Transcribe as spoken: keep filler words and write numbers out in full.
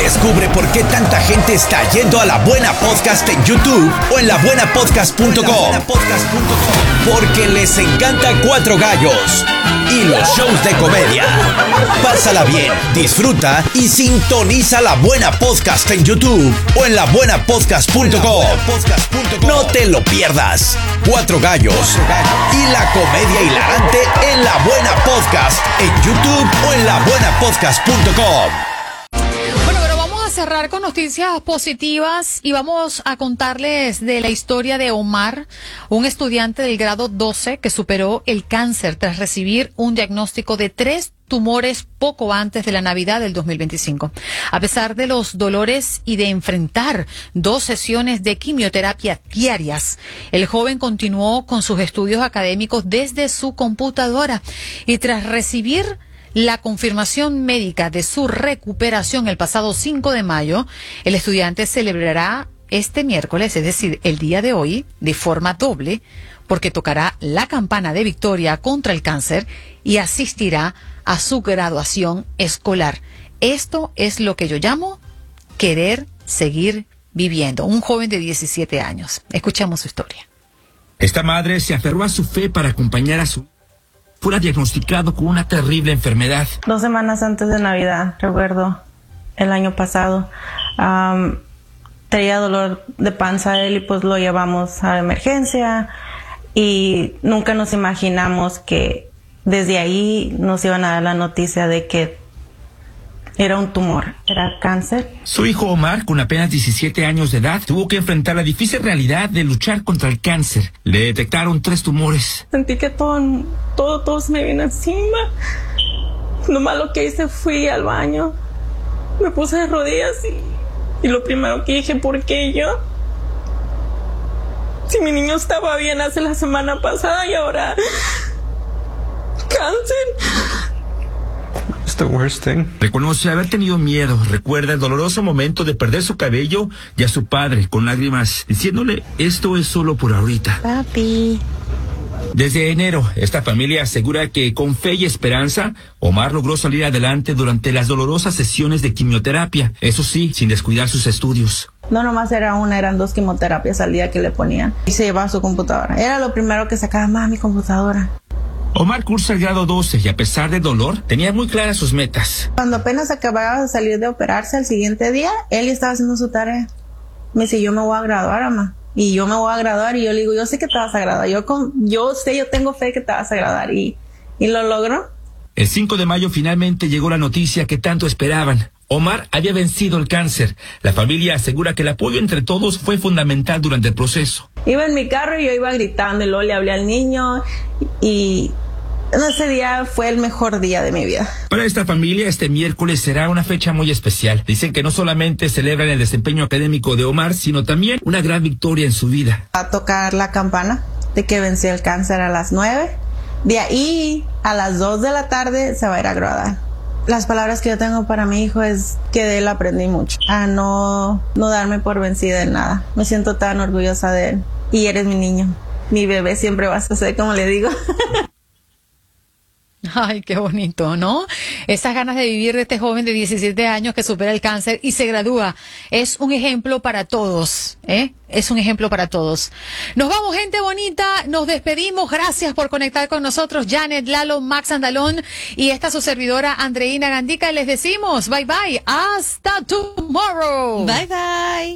Descubre por qué tanta gente está yendo a La Buena Podcast en YouTube o en la buena podcast punto com. Porque les encanta Cuatro Gallos y los shows de comedia. Pásala bien, disfruta y sintoniza La Buena Podcast en YouTube o en la buena podcast punto com. No te lo pierdas. Cuatro Gallos y la comedia hilarante en La Buena Podcast en YouTube o en la buena podcast punto com. Cerrar con noticias positivas y vamos a contarles de la historia de Omar, un estudiante del grado doce que superó el cáncer tras recibir un diagnóstico de tres tumores poco antes de la Navidad del dos mil veinticinco. A pesar de los dolores y de enfrentar dos sesiones de quimioterapia diarias, el joven continuó con sus estudios académicos desde su computadora y tras recibir la confirmación médica de su recuperación el pasado cinco de mayo, el estudiante celebrará este miércoles, es decir, el día de hoy, de forma doble, porque tocará la campana de victoria contra el cáncer y asistirá a su graduación escolar. Esto es lo que yo llamo querer seguir viviendo. Un joven de diecisiete años. Escuchamos su historia. Esta madre se aferró a su fe para acompañar a su fuera diagnosticado con una terrible enfermedad. Dos semanas antes de Navidad, recuerdo, el año pasado, um, traía dolor de panza él y pues lo llevamos a emergencia y nunca nos imaginamos que desde ahí nos iban a dar la noticia de que era un tumor, era cáncer. Su hijo Omar, con apenas diecisiete años de edad, tuvo que enfrentar la difícil realidad de luchar contra el cáncer. Le detectaron tres tumores. Sentí que todo, todo, todo se me vino encima. Lo malo que hice, fui al baño, me puse de rodillas y, y lo primero que dije, ¿por qué yo? Si mi niño estaba bien hace la semana pasada y ahora cáncer. The worst thing. Reconoce haber tenido miedo, recuerda el doloroso momento de perder su cabello y a su padre con lágrimas, diciéndole, esto es solo por ahorita. Papi. Desde enero, esta familia asegura que con fe y esperanza, Omar logró salir adelante durante las dolorosas sesiones de quimioterapia, eso sí, sin descuidar sus estudios. No nomás era una, eran dos quimioterapias al día que le ponían. Y se llevaba su computadora. Era lo primero que sacaba, más mi computadora. Omar cursa el grado doce y a pesar del dolor, tenía muy claras sus metas. Cuando apenas acababa de salir de operarse al siguiente día, él estaba haciendo su tarea. Me dice, yo me voy a graduar, mamá. Y yo me voy a graduar y yo le digo, yo sé que te vas a graduar. Yo, con, yo sé, yo tengo fe que te vas a graduar. Y, y lo logró. El cinco de mayo finalmente llegó la noticia que tanto esperaban. Omar había vencido el cáncer. La familia asegura que el apoyo entre todos fue fundamental durante el proceso. Iba en mi carro y yo iba gritando y luego le hablé al niño y ese día fue el mejor día de mi vida. Para esta familia este miércoles será una fecha muy especial. Dicen que no solamente celebran el desempeño académico de Omar, sino también una gran victoria en su vida. Va a tocar la campana de que venció el cáncer a las nueve. De ahí a las dos de la tarde se va a ir a graduar. Las palabras que yo tengo para mi hijo es que de él aprendí mucho, a no, no darme por vencida en nada. Me siento tan orgullosa de él. Y eres mi niño, mi bebé, siempre vas a ser, como le digo. Ay, qué bonito, ¿no? Esas ganas de vivir de este joven de diecisiete años que supera el cáncer y se gradúa. Es un ejemplo para todos, ¿eh? Es un ejemplo para todos. Nos vamos, gente bonita. Nos despedimos. Gracias por conectar con nosotros. Janet, Lalo, Max Andalón y esta su servidora Andreina Gandica. Les decimos bye bye. Hasta tomorrow. Bye bye.